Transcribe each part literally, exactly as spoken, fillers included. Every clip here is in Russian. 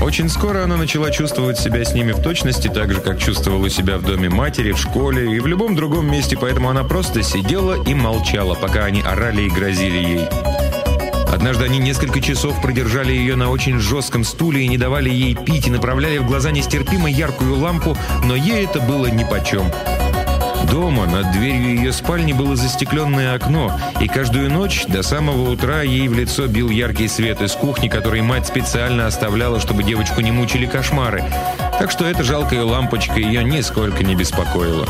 Очень скоро она начала чувствовать себя с ними в точности так же, как чувствовала себя в доме матери, в школе и в любом другом месте, поэтому она просто сидела и молчала, пока они орали и грозили ей. Однажды они несколько часов продержали ее на очень жестком стуле и не давали ей пить, и направляли в глаза нестерпимо яркую лампу, но ей это было нипочем. Дома над дверью ее спальни было застекленное окно, и каждую ночь до самого утра ей в лицо бил яркий свет из кухни, который мать специально оставляла, чтобы девочку не мучили кошмары. Так что эта жалкая лампочка ее нисколько не беспокоила.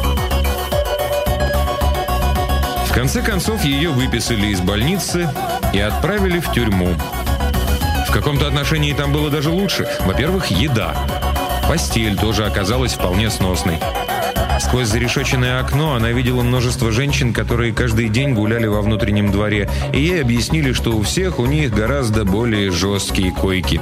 В конце концов, ее выписали из больницы и отправили в тюрьму. В каком-то отношении там было даже лучше. Во-первых, еда. Постель тоже оказалась вполне сносной. Сквозь зарешеченное окно она видела множество женщин, которые каждый день гуляли во внутреннем дворе, и ей объяснили, что у всех у них гораздо более жесткие койки.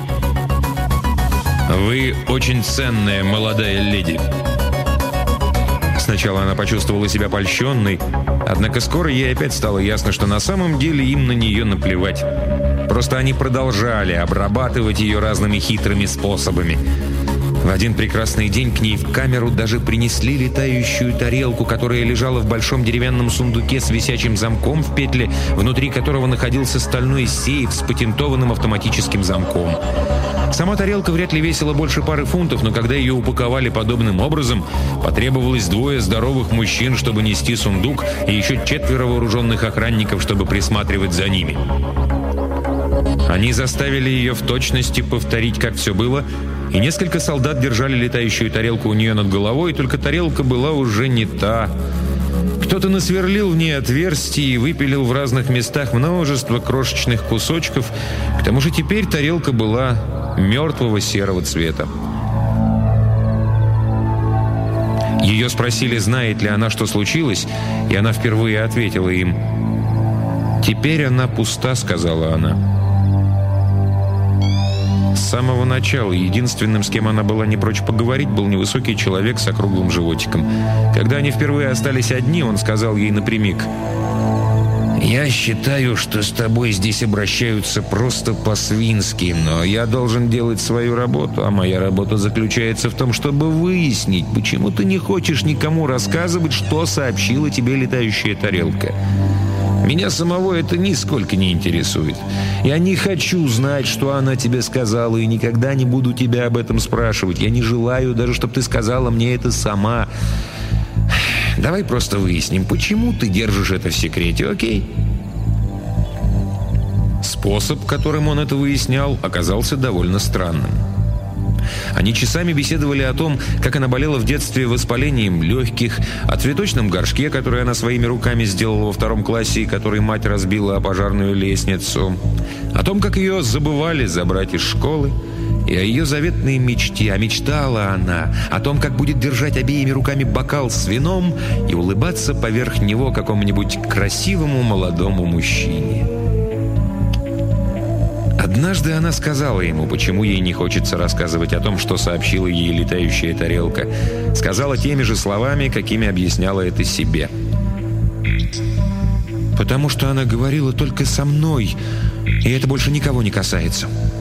«Вы очень ценная молодая леди». Сначала она почувствовала себя польщенной, однако скоро ей опять стало ясно, что на самом деле им на нее наплевать. Просто они продолжали обрабатывать ее разными хитрыми способами. В один прекрасный день к ней в камеру даже принесли летающую тарелку, которая лежала в большом деревянном сундуке с висячим замком в петле, внутри которого находился стальной сейф с патентованным автоматическим замком. Сама тарелка вряд ли весила больше пары фунтов, но когда ее упаковали подобным образом, потребовалось двое здоровых мужчин, чтобы нести сундук, и еще четверо вооруженных охранников, чтобы присматривать за ними. Они заставили ее в точности повторить, как все было, и несколько солдат держали летающую тарелку у нее над головой, и только тарелка была уже не та. Кто-то насверлил в ней отверстий и выпилил в разных местах множество крошечных кусочков. К тому же теперь тарелка была мертвого серого цвета. Ее спросили, знает ли она, что случилось, и она впервые ответила им. «Теперь она пуста», — сказала она. С самого начала единственным, с кем она была не прочь поговорить, был невысокий человек с округлым животиком. Когда они впервые остались одни, он сказал ей напрямик: «Я считаю, что с тобой здесь обращаются просто по-свински, но я должен делать свою работу, а моя работа заключается в том, чтобы выяснить, почему ты не хочешь никому рассказывать, что сообщила тебе летающая тарелка. Меня самого это нисколько не интересует. Я не хочу знать, что она тебе сказала, и никогда не буду тебя об этом спрашивать. Я не желаю даже, чтобы ты сказала мне это сама. Давай просто выясним, почему ты держишь это в секрете, окей?» Способ, которым он это выяснял, оказался довольно странным. Они часами беседовали о том, как она болела в детстве воспалением легких, о цветочном горшке, который она своими руками сделала во втором классе и который мать разбила о пожарную лестницу, о том, как ее забывали забрать из школы, и о ее заветной мечте. А мечтала она о том, как будет держать обеими руками бокал с вином и улыбаться поверх него какому-нибудь красивому молодому мужчине. Однажды она сказала ему, почему ей не хочется рассказывать о том, что сообщила ей летающая тарелка. Сказала теми же словами, какими объясняла это себе. «Потому что она говорила только со мной, и это больше никого не касается.